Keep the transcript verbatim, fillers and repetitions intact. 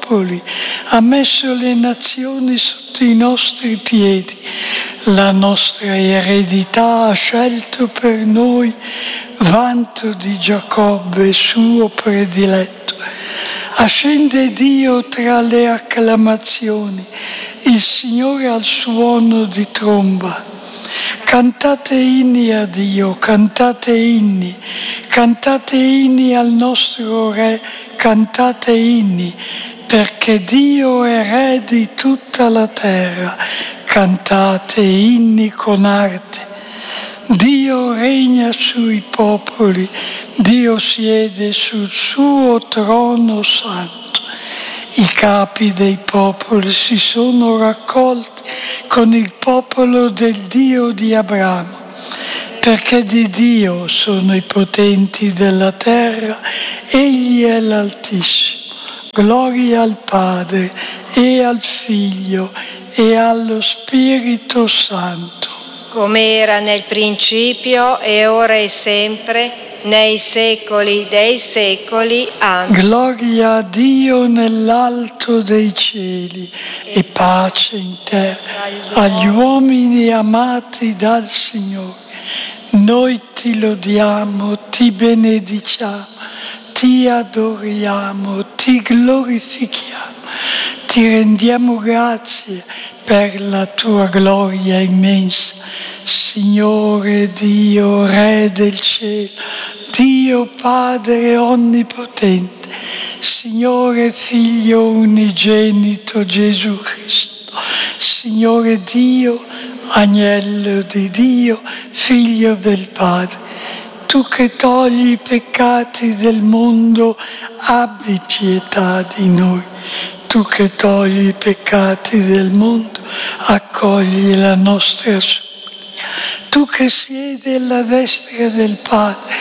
popoli, ha messo le nazioni sotto i nostri piedi. La nostra eredità ha scelto per noi vanto di Giacobbe, suo prediletto. Ascende Dio tra le acclamazioni, il Signore al suono di tromba. Cantate inni a Dio, cantate inni, cantate inni al nostro Re, cantate inni, perché Dio è Re di tutta la terra, cantate inni con arte. Dio regna sui popoli, Dio siede sul suo trono santo. I capi dei popoli si sono raccolti con il popolo del Dio di Abramo, perché di Dio sono i potenti della terra, egli è l'Altissimo. Gloria al Padre e al Figlio e allo Spirito Santo. Come era nel principio e ora e sempre, nei secoli dei secoli. Amen. Gloria a Dio nell'alto dei cieli e pace in terra agli uomini amati dal Signore. Noi ti lodiamo, ti benediciamo, ti adoriamo, ti glorifichiamo, ti rendiamo grazie per la tua gloria immensa. Signore Dio, Re del cielo, Dio Padre onnipotente, Signore Figlio unigenito Gesù Cristo, Signore Dio, Agnello di Dio, Figlio del Padre, tu che togli i peccati del mondo, abbi pietà di noi. Tu che togli i peccati del mondo, accogli la nostra supplica. Tu che siedi alla destra del Padre,